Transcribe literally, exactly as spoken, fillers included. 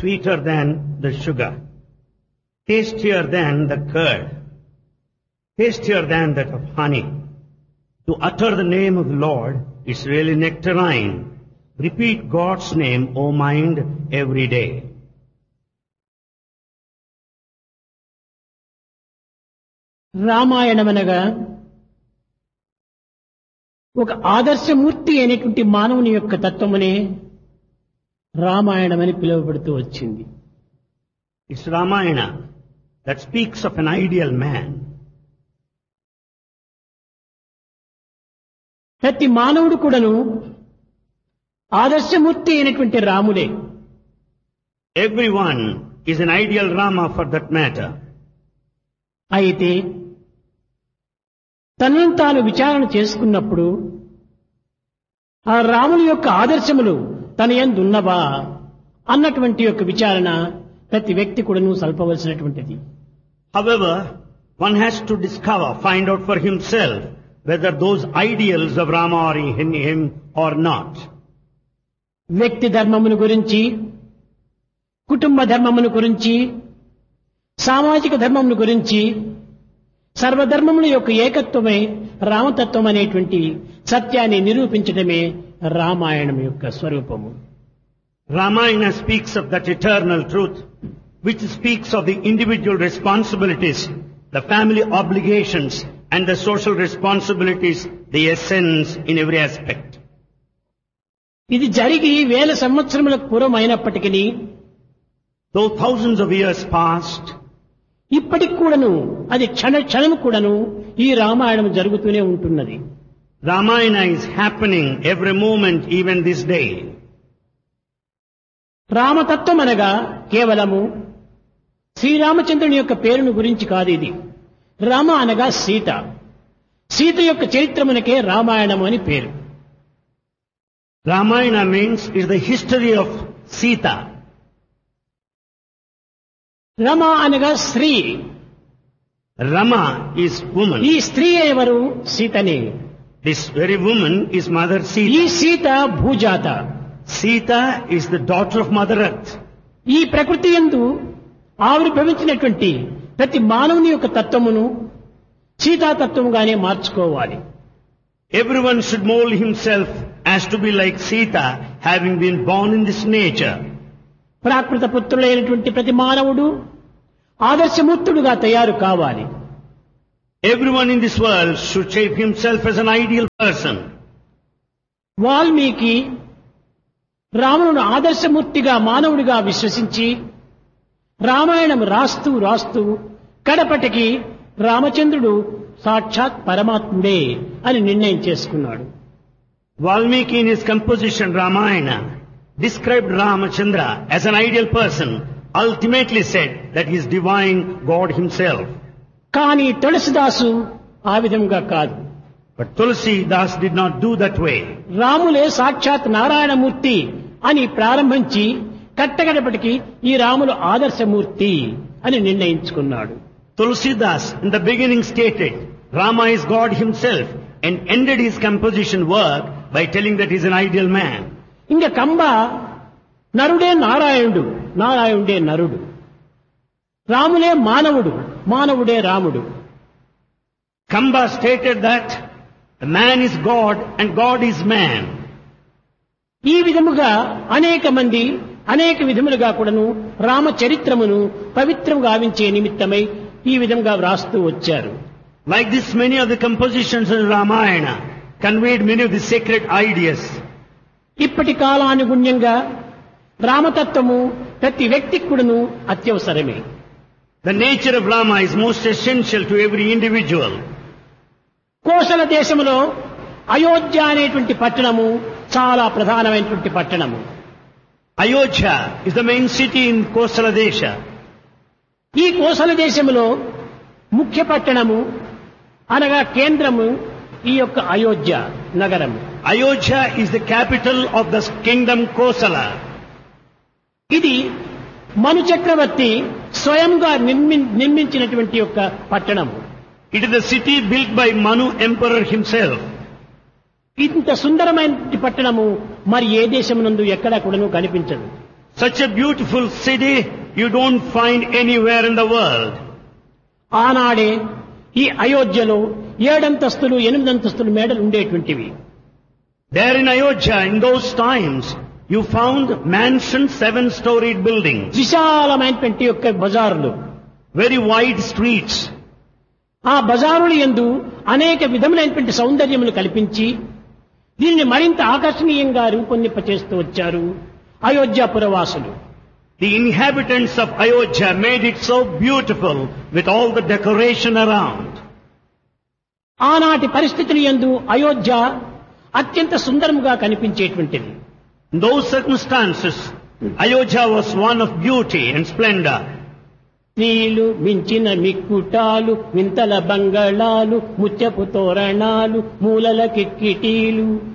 sweeter than the sugar, tastier than the curd, tastier than that of honey. To utter the name of the Lord is really nectarine. Repeat God's name, O mind, every day. రామాయణమనగా ఒక ఆదర్శమూర్తి అయినటువంటి మానవుని యొక్క తత్వమునే రామాయణమని పిలువబడుతూ వచ్చింది. It's Ramayana that speaks of an ideal man. ప్రతి మానవుడు కూడాను ఆదర్శమూర్తి అయినటువంటి రాముడే. Everyone is an ideal Rama for that matter. అయితే తనను తాను విచారణ చేసుకున్నప్పుడు ఆ రాముని యొక్క ఆదర్శములు తన యందు ఉన్నవా అన్నటువంటి యొక్క విచారణ ప్రతి వ్యక్తి కూడాను సల్పవలసినటువంటిది. However, one has to discover, find out for himself whether those ideals of Rama are in him or not. వ్యక్తి ధర్మమును గురించి, కుటుంబ ధర్మమును గురించి, సామాజిక ధర్మమును గురించి, సర్వధర్మముల యొక్క ఏకత్వమే రామతత్వం అనేటువంటి సత్యాన్ని నిరూపించడమే రామాయణం యొక్క స్వరూపము. Ramayana speaks of that eternal truth, which speaks of the individual responsibilities, the family obligations, and the social responsibilities, the essence in every aspect. ఇది జరిగి వేల సంవత్సరములకు పూర్వం అయినప్పటికీ, though thousands of years passed, ఇప్పటికి కూడాను అది క్షణ క్షణము కూడాను ఈ రామాయణం జరుగుతూనే ఉంటున్నది. Ramayana is happening every moment, even this day. రామతత్వం అనగా కేవలము శ్రీరామచంద్రుని యొక్క పేరును గురించి కాదు. ఇది రామ అనగా సీత, సీత యొక్క చరిత్రమునకే రామాయణము అని పేరు. Ramayana means is the history of Sita. Rama అనగా స్త్రీ, Rama is woman. ఈ స్త్రీ ఎవరు? సీతనే. This very woman is Mother ఈ Sita. Sita భూజాత. Sita is the daughter of Mother Earth. ఈ ప్రకృతి యందు ఆవిర్భవించినటువంటి ప్రతి మానవుని యొక్క తత్వమును సీతాతత్వముగానే మార్చుకోవాలి. Everyone should mold himself as to be like Sita, having been born in this nature. ప్రాకృత పుత్రులైనటువంటి ప్రతి మానవుడు ఆదర్శమూర్తుడుగా తయారు కావాలి. Everyone in this world should shape himself as an ideal person. Valmiki రామును ఆదర్శమూర్తిగా మానవుడిగా విశ్వసించి రామాయణం రాస్తూ రాస్తూ కడపటికి రామచంద్రుడు సాక్షాత్ పరమాత్ముడే అని నిర్ణయం చేసుకున్నాడు. Valmiki in his composition Ramayana described Ramachandra as an ideal person, ultimately said that he is divine God himself. కానీ తులసిదాసు ఆ విధంగా కాదు. But Tulsi Das did not do that way. రాములే సాక్షాత్ నారాయణమూర్తి అని ప్రారంభించి కట్టగడపటికి ఈ రాములు ఆదర్శమూర్తి అని నిర్ణయించుకున్నాడు. Tulsi Das in the beginning stated Rama is God himself and ended his composition work by telling that he is an ideal man. ఇంక కంబ నరుడే నారాయణుడు, నారాయణుడే నరుడు, రాములే మానవుడు, మానవుడే రాముడు. Kamba stated that the man is God and God is man. ఈ విధముగా అనేక మంది అనేక విధములుగా కూడాను రామ చరిత్రమును పవిత్రం గావించే నిమిత్తమై ఈ విధంగా వ్రాస్తూ వచ్చారు. Like this, many of the compositions in Ramayana conveyed many of the sacred ideas. ఇప్పటి కాలానుగుణ్యంగా రామతత్వము ప్రతి వ్యక్తికి కూడాను అత్యవసరమే. The nature of Rama is most essential to every individual. Kosala దేశములో అయోధ్య అనేటువంటి పట్టణము చాలా ప్రధానమైనటువంటి పట్టణము. Ayodhya is the main city in Kosala Desha. ఈ కోసల దేశములో ముఖ్య పట్టణము అనగా కేంద్రము ఈ యొక్క అయోధ్య నగరము. Ayodhya is the capital of the kingdom Kosala. ఇది మను చక్రవర్తి స్వయంగా నిర్మి నిర్మించినటువంటి యొక్క పట్టణము. It is the city built by Manu Emperor himself. ఇంత సుందరమైన పట్టణము మరి ఏ దేశమునందు ఎక్కడా కూడాను కనిపించదు. Such a beautiful city you don't find anywhere in the world. ఆనాడే ఈ అయోధ్యలో ఏడంతస్తులు ఎనిమిదంతస్తులు మేడలు ఉండేటువంటివి. There in Ayodhya, in those times, you found mansions, seven-storied buildings, విశాలమైనటువంటి యొక్క బజారులు. very wide streets. ఆ బజారుల యందు అనేక విధములైనటువంటి సౌందర్యములు కల్పించి దీనిని మరింత ఆకర్షణీయంగా రూపొందింపచేస్తూ వచ్చారు అయోధ్యాపురవాసులు. The inhabitants of Ayodhya made it so beautiful with all the decoration around. ఆనాటి పరిస్థితుల యందు అయోధ్య అత్యంత సుందరముగా కనిపించేటువంటిది. In those circumstances, Ayodhya was one of beauty and splendor. నీళ్లు మించిన మిక్కుటాలు, వింతల బంగళాలు, ముత్యపు తోరణాలు, మూలల కిక్కిటీలు,